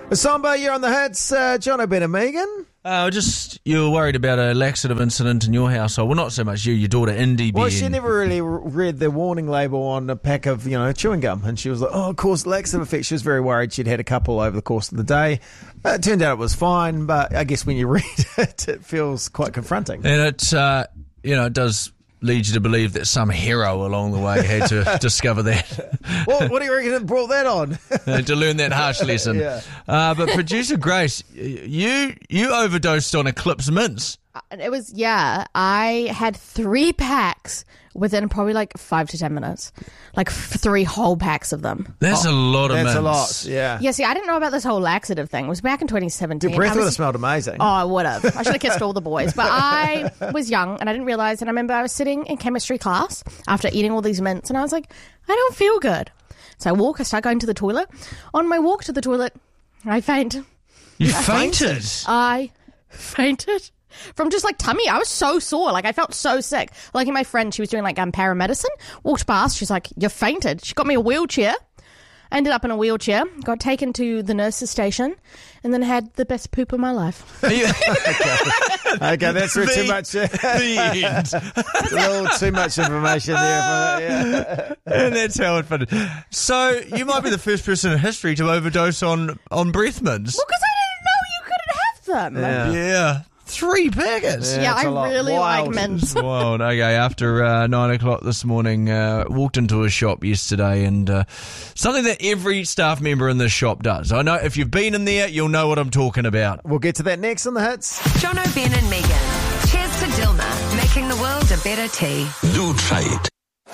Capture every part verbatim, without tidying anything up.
Samba, you're on the hits. Uh, Jono, Ben and Megan. Uh, just, you were worried about a laxative incident in your household. Well, not so much you, your daughter Indy. Well, being... she never really read the warning label on a pack of, you know, chewing gum. And she was like, oh, of course, laxative effect. She was very worried. She'd had a couple over the course of the day. Uh, it turned out it was fine, but I guess when you read it, it feels quite confronting. And it, uh, you know, it does lead you to believe that some hero along the way had to discover that. Well, what do you reckon it brought that on? To learn that harsh lesson. Yeah. Uh, but producer Grace, you you overdosed on Eclipse mints. It was, yeah, I had three packs within probably like five to ten minutes. Like f- three whole packs of them. That's oh. a lot of That's mints. a lot, yeah. Yeah, see, I didn't know about this whole laxative thing. It was back in twenty seventeen. Your breath I was, would have smelled amazing. Oh, I would have. I should have kissed all the boys. But I was young and I didn't realise. And I remember I was sitting in chemistry class after eating all these mints and I was like, I don't feel good. So I walk, I start going to the toilet. On my walk to the toilet, I faint. You I fainted? I fainted. From just like tummy. I was so sore. Like I felt so sick. Like my friend, she was doing like um, paramedicine, walked past. She's like, you fainted. She got me a wheelchair. I ended up in a wheelchair, got taken to the nurse's station, and then had the best poop of my life. okay. okay, that's the, too much. Uh, the end. It's a little too much information there. Yeah. And that's how it finished. So you might be the first person in history to overdose on, on breath mints. Well, because I didn't know you couldn't have them. Yeah. Yeah. Three packets. Yeah, Yeah, it's a I lot. really Wild. like mints. Wild. Okay, after uh, nine o'clock this morning, uh, walked into a shop yesterday, and uh, something that every staff member in this shop does. I know if you've been in there, you'll know what I'm talking about. We'll get to that next on the hits. Jono, Ben and Megan. Cheers to Dilma, making the world a better tea. Do try it.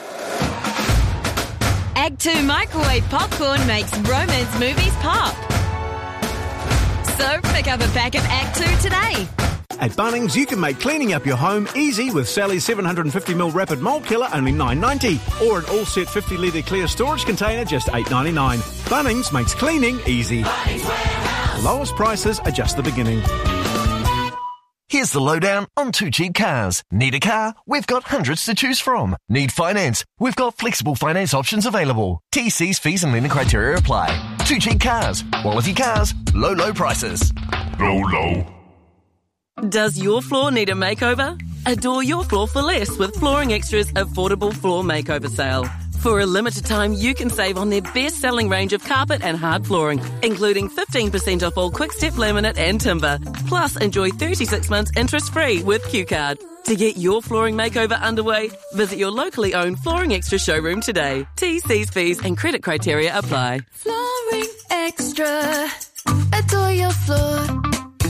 Egg two microwave popcorn makes romance movies pop. So pick up a pack of Act two today. At Bunnings, you can make cleaning up your home easy with Sally's seven hundred fifty milliliter Rapid Mold Killer, only nine ninety, or an all-set fifty litre clear storage container, just eight ninety-nine. Bunnings makes cleaning easy. Lowest prices are just the beginning. Here's the lowdown on Two Cheap Cars. Need a car? We've got hundreds to choose from. Need finance? We've got flexible finance options available. T Cs, fees and lending criteria apply. Two Cheap Cars. Quality cars. Low, low prices. Low, low. Does your floor need a makeover? Adore your floor for less with Flooring Extra's affordable floor makeover sale. For a limited time, you can save on their best-selling range of carpet and hard flooring, including fifteen percent off all Quick-Step laminate and timber. Plus, enjoy thirty-six months interest-free with Q Card. To get your flooring makeover underway, visit your locally owned Flooring Extra showroom today. T's, C's, fees and credit criteria apply. Flooring Extra. Adore your floor.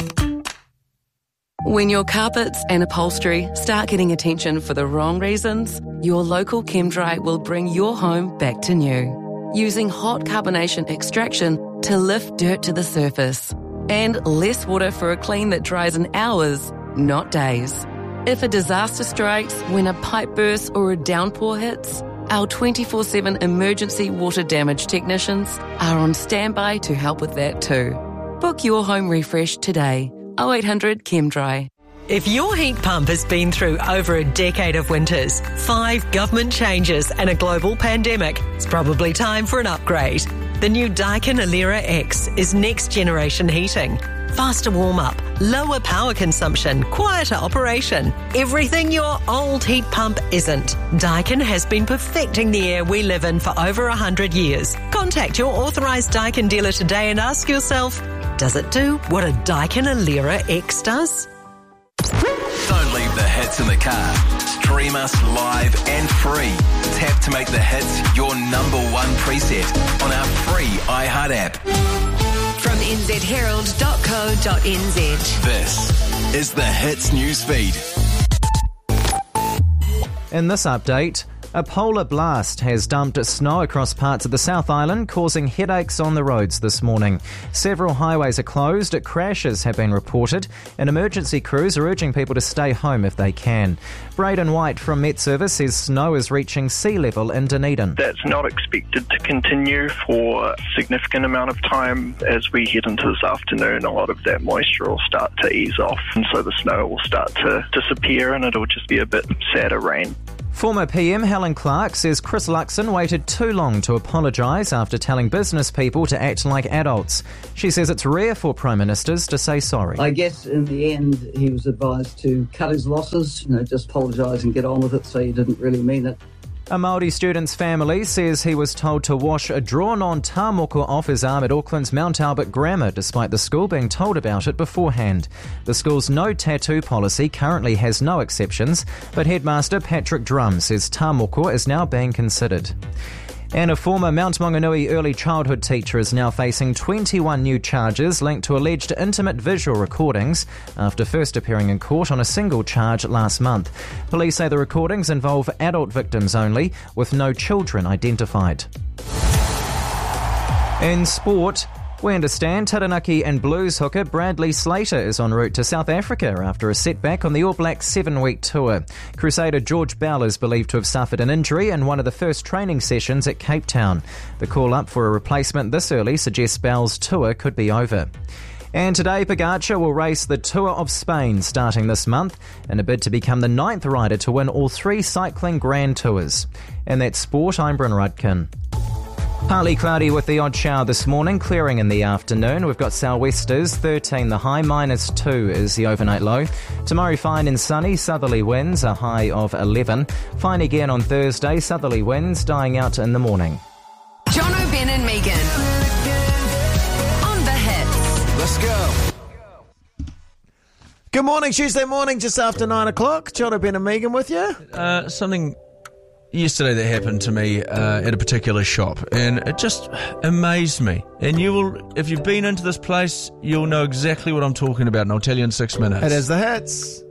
When your carpets and upholstery start getting attention for the wrong reasons, your local ChemDry will bring your home back to new. Using hot carbonation extraction to lift dirt to the surface. And less water for a clean that dries in hours, not days. If a disaster strikes when a pipe bursts or a downpour hits, our twenty-four seven emergency water damage technicians are on standby to help with that too. Book your home refresh today. oh eight hundred ChemDry. If your heat pump has been through over a decade of winters, five government changes and a global pandemic, it's probably time for an upgrade. The new Daikin Alera X is next generation heating. Faster warm-up, lower power consumption, quieter operation. Everything your old heat pump isn't. Daikin has been perfecting the air we live in for over one hundred years. Contact your authorised Daikin dealer today and ask yourself, does it do what a Daikin Alera X does? Don't leave the hits in the car. Stream us live and free. Tap to make the hits your number one preset on our free iHeart app. From n z herald dot co dot n z. This is the Hits newsfeed. In this update, a polar blast has dumped snow across parts of the South Island, causing headaches on the roads this morning. Several highways are closed, crashes have been reported, and emergency crews are urging people to stay home if they can. Braden White from Met Service says snow is reaching sea level in Dunedin. That's not expected to continue for a significant amount of time. As we head into this afternoon, a lot of that moisture will start to ease off, and so the snow will start to disappear and it'll just be a bit sadder rain. Former P M Helen Clark says Chris Luxon waited too long to apologise after telling business people to act like adults. She says it's rare for Prime Ministers to say sorry. I guess in the end he was advised to cut his losses, you know, just apologise and get on with it, so he didn't really mean it. A Māori student's family says he was told to wash a drawn-on tāmoko off his arm at Auckland's Mount Albert Grammar, despite the school being told about it beforehand. The school's no tattoo policy currently has no exceptions, but headmaster Patrick Drum says tāmoko is now being considered. And a former Mount Maunganui early childhood teacher is now facing twenty-one new charges linked to alleged intimate visual recordings after first appearing in court on a single charge last month. Police say the recordings involve adult victims only, with no children identified. In sport, we understand Taranaki and Blues hooker Bradley Slater is en route to South Africa after a setback on the All Blacks seven-week tour. Crusader George Bell is believed to have suffered an injury in one of the first training sessions at Cape Town. The call-up for a replacement this early suggests Bell's tour could be over. And today, Pogacar will race the Tour of Spain starting this month in a bid to become the ninth rider to win all three cycling Grand Tours. And that's sport. I'm Bryn Rudkin. Partly cloudy with the odd shower this morning, clearing in the afternoon. We've got sou'westers, thirteen the high, minus two is the overnight low. Tomorrow fine and sunny, southerly winds, a high of eleven. Fine again on Thursday, southerly winds dying out in the morning. John O'Ben and Megan. On the hits. Let's go. Good morning, Tuesday morning, just after nine o'clock. John O'Ben and Megan with you. Uh, something yesterday that happened to me uh, at a particular shop, and it just amazed me. And you will, if you've been into this place, you'll know exactly what I'm talking about, and I'll tell you in six minutes. It is the hits.